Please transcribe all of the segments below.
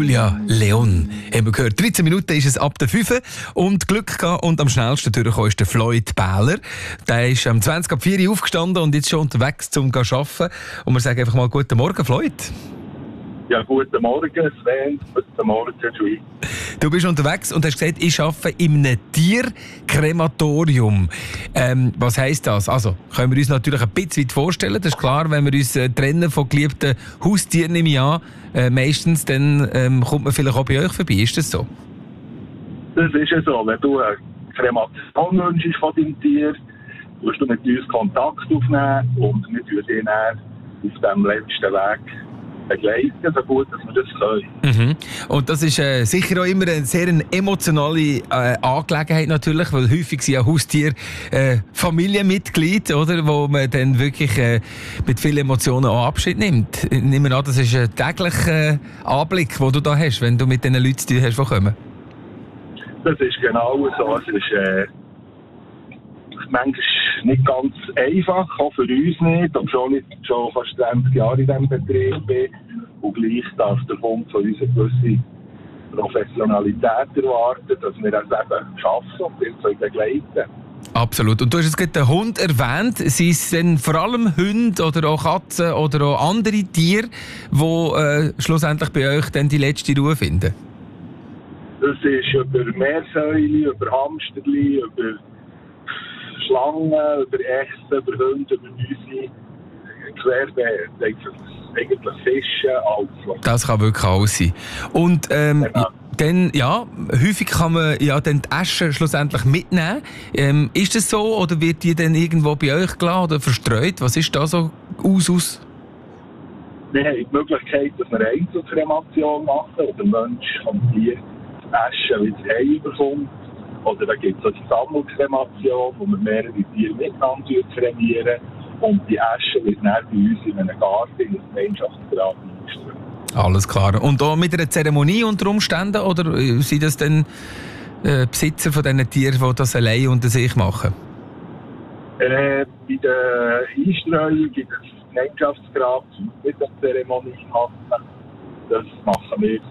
Julia Leon haben wir gehört. 13 Minuten ist es ab der 5 und Glück gehabt und am schnellsten durchgekommen ist der Floyd Bähler. Der ist am 20 ab 4 Uhr aufgestanden und jetzt schon unterwegs zum arbeiten. Und wir sagen einfach mal guten Morgen, Floyd. Ja, guten Morgen, Sven. Guten Morgen, Julie. Du bist unterwegs und hast gesagt, ich arbeite in einem Tierkrematorium. Was heisst das? Also, können wir uns natürlich ein bisschen weit vorstellen. Das ist klar, wenn wir uns trennen von geliebten Haustieren im Jahr, meistens, dann kommt man vielleicht auch bei euch vorbei. Ist das so? Das ist ja so. Wenn du eine Kremation wünschst von deinem Tier, musst du mit uns Kontakt aufnehmen und wir tun dich dann auf diesem letzten Weg begleiten, so gut, dass wir das können. Mhm. Und das ist sicher auch immer eine sehr emotionale Angelegenheit natürlich, weil häufig sind ja Haustiere Familienmitglied, oder, wo man dann wirklich mit vielen Emotionen auch Abschied nimmt. Ich nehme an, das ist ein täglicher Anblick, den du da hast, wenn du mit den Leuten zu tun hast, die kommen. Das ist genau so. Es ist manchmal nicht ganz einfach, auch für uns nicht, obwohl ich schon fast 20 Jahre in diesem Betrieb bin. Und gleich darf der Bund von uns eine gewisse Professionalität erwarten, dass wir das eben schaffen und wir begleiten. Absolut. Und du hast jetzt gerade den Hund erwähnt. Sind es denn vor allem Hunde oder auch Katzen oder auch andere Tiere, die schlussendlich bei euch dann die letzte Ruhe finden? Das ist über Meersäule, über Hamsterli, über Schlangen, über Echsen, über Hunde, über Mäuse, querbeet, eigentlich Fische, alles. Das kann wirklich alles sein. Und dann, ja, häufig kann man ja dann die Asche schlussendlich mitnehmen. Ist das so oder wird die dann irgendwo bei euch gelassen oder verstreut? Was ist da so aus? Wir haben die Möglichkeit, dass wir eine Einzelkremation machen, wo der Mensch vom Tier die Asche wieder heimbekommt. Oder da gibt es auch die Sammelkremation, wo wir mehrere Tiere miteinander kremieren. Und die Asche wird dann bei uns in einem Garten in einem Gemeinschaftsgrab eingestellt. Alles klar. Und auch mit einer Zeremonie unter Umständen? Oder sind das dann Besitzer von diesen Tieren, die das allein unter sich machen? Bei der Einstreuung gibt es ein Gemeinschaftsgrab mit der Zeremonie machen. Das machen wir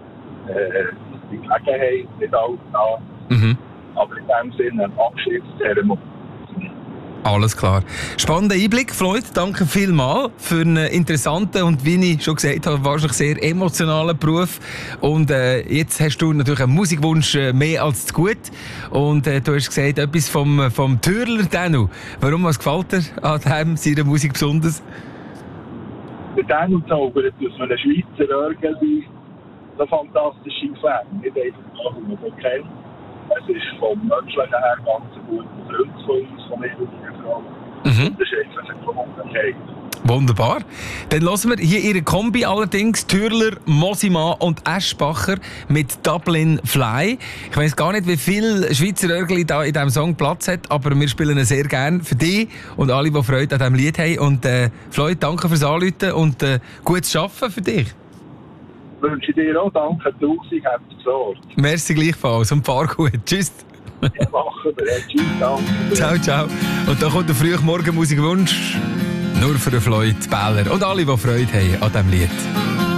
die Gelegenheit nicht alltag. Mhm. Aber in dem Sinne eine Abschiedszeremonie. Alles klar. Spannender Einblick, Floyd. Danke vielmals für einen interessanten und, wie ich schon gesagt habe, wahrscheinlich sehr emotionalen Beruf. Und jetzt hast du natürlich einen Musikwunsch mehr als zu gut. Und du hast gesagt, etwas vom Türler Danu. Warum, was gefällt dir an seiner Musik besonders? Der Danu zaubert aus einem Schweizer Örgeli so fantastische Klänge. Nicht einfach, wie man so kennt. Es ist vom Menschlichen her ganz ein guter Freund von uns, von mir und meiner Frau. Mhm. Das ist einfach eine Gewohnheit. Wunderbar. Dann hören wir hier ihre Kombi allerdings, Türler, Mosimann und Eschbacher mit Dublin Fly. Ich weiss gar nicht, wie viel Schweizer Örgli da in diesem Song Platz hat, aber wir spielen ihn sehr gerne für dich und alle, die Freude an diesem Lied haben. Und Floyd, danke fürs Anrufen und gutes Arbeiten für dich. Ich wünsche dir auch danke, Tausend, habt ihr gesorgt. Merci gleichfalls und fahr gut. Tschüss. Ja, machen wir. Tschüss, danke. Ciao, ciao. Und da kommt der Frühmorgen Musikwunsch nur für den Floyd Bähler und alle, die Freude haben an diesem Lied.